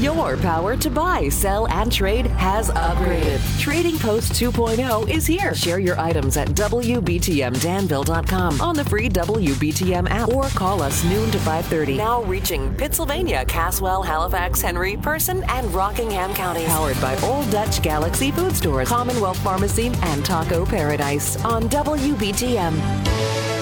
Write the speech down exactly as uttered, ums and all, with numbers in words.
Your power to buy, sell, and trade has upgraded. Trading Post two point oh is here. Share your items at W B T M Danville dot com on the free W B T M app or call us noon to five thirty. Now reaching Pittsylvania, Caswell, Halifax, Henry, Person, and Rockingham counties. Powered by Old Dutch Galaxy Food Stores, Commonwealth Pharmacy, and Taco Paradise on W B T M.